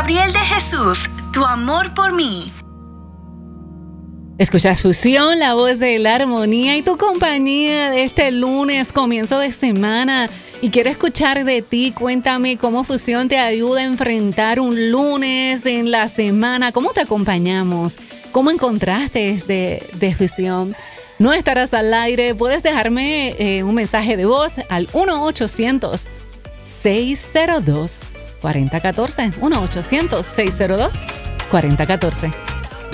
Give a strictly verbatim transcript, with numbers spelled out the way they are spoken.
Gabriel de Jesús, tu amor por mí. Escuchas Fusión, la voz de la armonía y tu compañía de este lunes, comienzo de semana. Y quiero escuchar de ti, cuéntame cómo Fusión te ayuda a enfrentar un lunes en la semana. ¿Cómo te acompañamos? ¿Cómo encontraste de, de Fusión? No estarás al aire, puedes dejarme eh, un mensaje de voz al uno ochocientos, seis cero dos, cuatro cero uno cero uno, uno ochocientos, seis cero dos, cuatro cero uno cuatro.